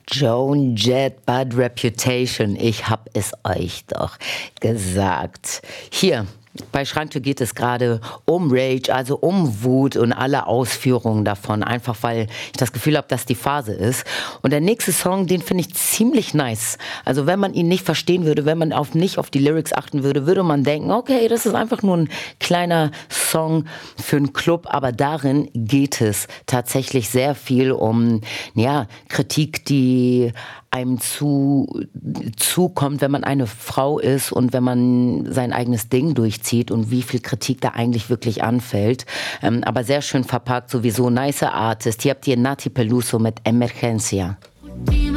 Joan Jett, Bad Reputation. Ich hab es euch doch gesagt. Hier, bei Schranktür geht es gerade um Rage, also um Wut und alle Ausführungen davon. Einfach weil ich das Gefühl habe, dass die Phase ist. Und der nächste Song, den finde ich ziemlich nice. Also wenn man ihn nicht verstehen würde, wenn man nicht auf die Lyrics achten würde, würde man denken, okay, das ist einfach nur ein kleiner Song für einen Club. Aber darin geht es tatsächlich sehr viel um Kritik, die einem zukommt, wenn man eine Frau ist und wenn man sein eigenes Ding durchzieht und wie viel Kritik da eigentlich wirklich anfällt. Aber sehr schön verpackt, sowieso nice Artist. Hier habt ihr Nati Peluso mit Emergencia.